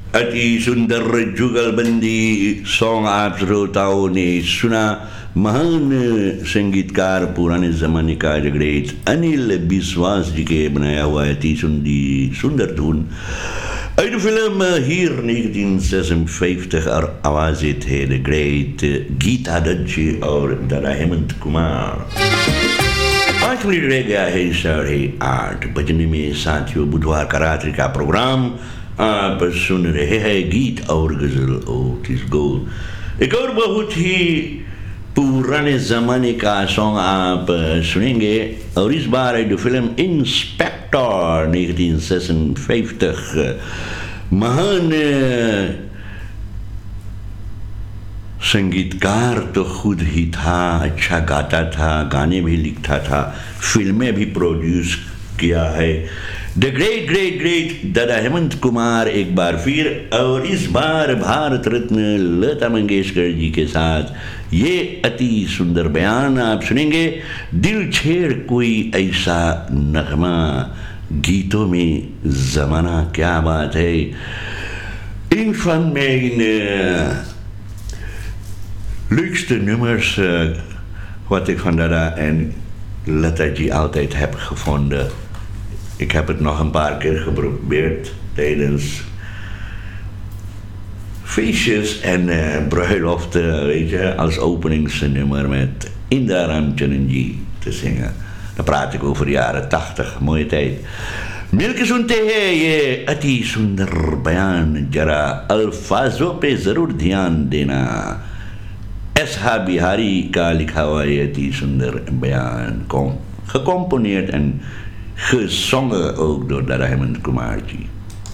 अति सुंदर जुगलबंदी सॉन्ग आप श्रोताओं ने सुना। महान संगीतकार पुराने ज़माने का जगड़ेत अनिल बिस्वास जी के बनाया हुआ अति सुंदर धुन uit de film hier 1956 er आवाज़ें थे द ग्रेट गीता दत्त और दादा हेमंत कुमार। 5 मिनट रह गया है 8:30 बजने में साथियों। बुधवार का रात्रि का प्रोग्राम आप सुन रहे हैं गीत और गजल ओटिस गोल्ड। एक और बहुत ही पुराने ज़माने का सॉन्ग आप सुनेंगे और इस बार है फिल्म इंस्पेक्टर 1956। महान संगीतकार तो खुद ही था, अच्छा गाता था, गाने भी लिखता था, फिल्में भी प्रोड्यूस किया है। द ग्रेट ग्रेट ग्रेट दादा हेमंत कुमार एक बार फिर, और इस बार भारत रत्न लता मंगेशकर जी के साथ ये अति सुंदर बयान आप सुनेंगे। दिल छेड़ कोई ऐसा नगमा, गीतों में ज़माना क्या बात है। इन van mijn leukste nummers wat ik van Dada en Lata Ji altijd heb gevonden. Ik heb het nog een paar keer geprobeerd tijdens feestjes en bruiloften, weet je, als openingsnummer met Indra Ramcharanji te zingen. Dan praat ik over de jaren 80, mooie tijd. मिलके सुनते हैं ये अति सुंदर बयान, जरा अल्फाजों पे ज़रूर ध्यान देना। एस.हा. बिहारी का लिखा हुआ ये अति सुंदर बयान, gecomponeerd en gezongen ook door Dada Hemant Kumar ji.